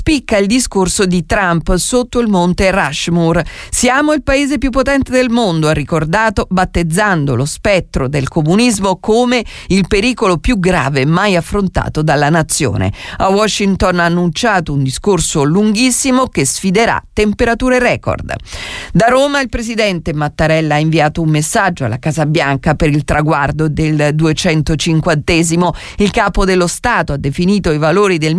Spicca il discorso di Trump sotto il monte Rushmore. Siamo il paese più potente del mondo, ha ricordato, battezzando lo spettro del comunismo come il pericolo più grave mai affrontato dalla nazione. A Washington ha annunciato un discorso lunghissimo che sfiderà temperature record. Da Roma il presidente Mattarella ha inviato un messaggio alla Casa Bianca per il traguardo del 250esimo. Il capo dello Stato ha definito i valori del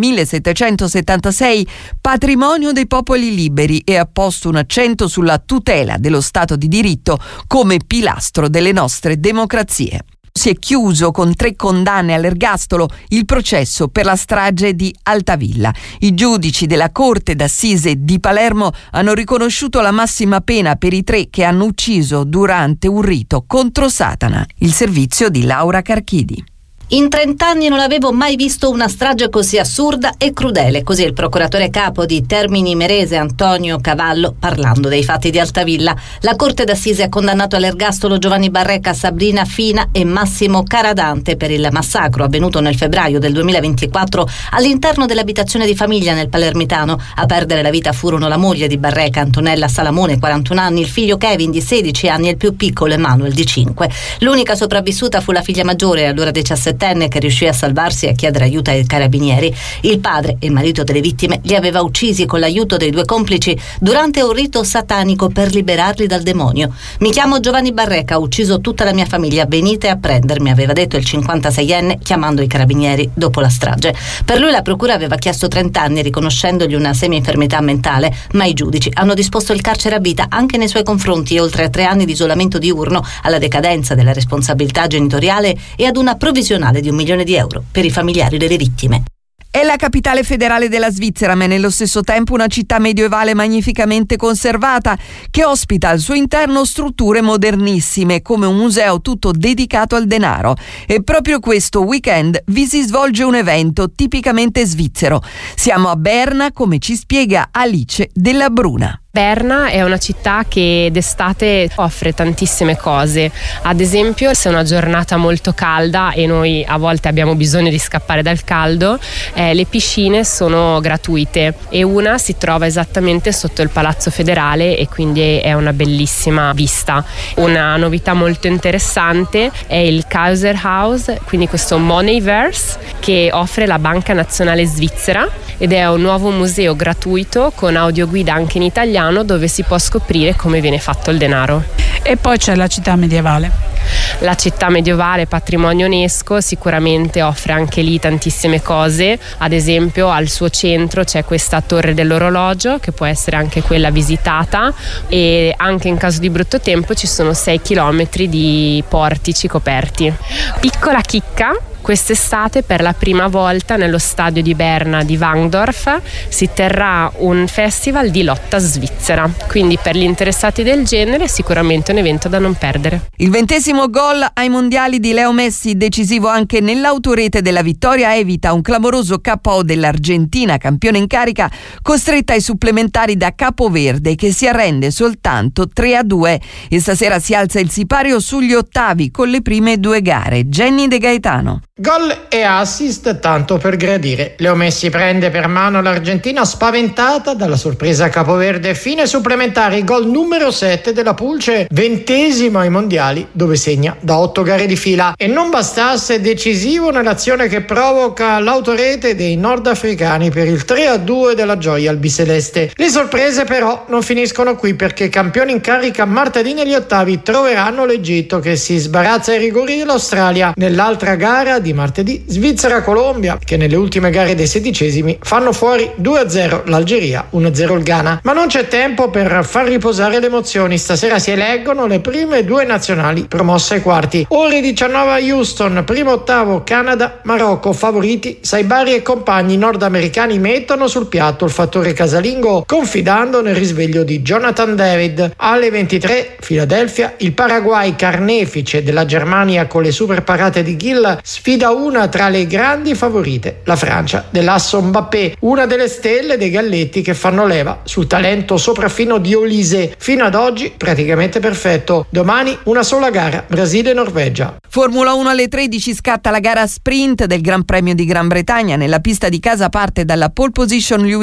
1776 patrimonio dei popoli liberi e ha posto un accento sulla tutela dello Stato di diritto come pilastro delle nostre democrazie. Si è chiuso con 3 condanne all'ergastolo il processo per la strage di Altavilla. I giudici della Corte d'Assise di Palermo hanno riconosciuto la massima pena per i 3 che hanno ucciso durante un rito contro Satana. Il servizio di Laura Carchidi. In 30 anni non avevo mai visto una strage così assurda e crudele, così il procuratore capo di Termini Imerese Antonio Cavallo parlando dei fatti di Altavilla. La Corte d'Assise ha condannato all'ergastolo Giovanni Barreca, Sabrina Fina e Massimo Caradante per il massacro avvenuto nel febbraio del 2024 all'interno dell'abitazione di famiglia nel Palermitano. A perdere la vita furono la moglie di Barreca, Antonella Salamone, 41 anni, il figlio Kevin di 16 anni e il più piccolo Emanuel di 5. L'unica sopravvissuta fu la figlia maggiore, allora 17enne, che riuscì a salvarsi e a chiedere aiuto ai carabinieri. Il padre, il marito delle vittime, li aveva uccisi con l'aiuto dei 2 complici durante un rito satanico per liberarli dal demonio. Mi chiamo Giovanni Barreca, ho ucciso tutta la mia famiglia, venite a prendermi, aveva detto il 56enne chiamando i carabinieri dopo la strage. Per lui la procura aveva chiesto 30 anni riconoscendogli una semi-infermità mentale, ma i giudici hanno disposto il carcere a vita anche nei suoi confronti, oltre a 3 anni di isolamento diurno, alla decadenza della responsabilità genitoriale e ad una provvisionale di €1 milione per i familiari delle vittime. È la capitale federale della Svizzera, ma è nello stesso tempo una città medievale magnificamente conservata che ospita al suo interno strutture modernissime come un museo tutto dedicato al denaro. E proprio questo weekend vi si svolge un evento tipicamente svizzero. Siamo a Berna, come ci spiega Alice Della Bruna. Berna è una città che d'estate offre tantissime cose, ad esempio se è una giornata molto calda e noi a volte abbiamo bisogno di scappare dal caldo, le piscine sono gratuite e una si trova esattamente sotto il Palazzo Federale e quindi è una bellissima vista. Una novità molto interessante è il Kaiserhaus, quindi questo Moneyverse che offre la Banca Nazionale Svizzera ed è un nuovo museo gratuito con audioguida anche in italiano dove si può scoprire come viene fatto il denaro. E poi c'è la città medievale. La città medievale, patrimonio UNESCO, sicuramente offre anche lì tantissime cose, ad esempio al suo centro c'è questa torre dell'orologio che può essere anche quella visitata e anche in caso di brutto tempo ci sono 6 chilometri di portici coperti. Piccola chicca: quest'estate per la prima volta nello stadio di Berna di Wangdorf si terrà un festival di lotta svizzera, quindi per gli interessati del genere sicuramente un evento da non perdere. Il 20° gol ai mondiali di Leo Messi, decisivo anche nell'autorete della vittoria, evita un clamoroso KO dell'Argentina, campione in carica, costretta ai supplementari da Capoverde che si arrende soltanto 3-2 e stasera si alza il sipario sugli ottavi con le prime 2 gare. Jenny De Gaetano. Gol e assist tanto per gradire. Leo Messi prende per mano l'Argentina spaventata dalla sorpresa Capoverde. Fine supplementari, gol numero 7 della Pulce, 20° ai mondiali, dove segna da 8 gare di fila. E non bastasse, decisivo nell'azione che provoca l'autorete dei nordafricani per il 3-2 della gioia albiceleste. Le sorprese però non finiscono qui, perché campioni in carica martedì negli ottavi troveranno l'Egitto che si sbarazza ai rigori dell'Australia. Nell'altra gara di martedì Svizzera-Colombia, che nelle ultime gare dei 16esimi fanno fuori 2-0 l'Algeria, 1-0 il Ghana. Ma non c'è tempo per far riposare le emozioni. Stasera si eleggono le prime 2 nazionali promosse ai quarti. Ore 19 a Houston, primo ottavo Canada, Marocco, favoriti Saibari e compagni nordamericani mettono sul piatto il fattore casalingo confidando nel risveglio di Jonathan David. Alle 23 Philadelphia, il Paraguay carnefice della Germania con le super parate di Gill sfida una tra le grandi favorite, la Francia dell'asso Mbappé, una delle stelle dei galletti che fanno leva sul talento sopraffino di Olise, fino ad oggi praticamente perfetto. Domani una sola gara, Brasile-Norvegia. Formula 1 alle 13 scatta la gara sprint del Gran Premio di Gran Bretagna. Nella pista di casa parte dalla pole position Lewis